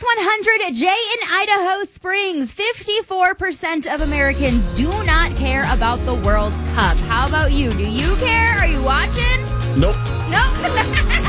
X100, Jay in Idaho Springs. 54% of Americans do not care about the World Cup. How about you? Do you care? Are you watching? Nope. Nope.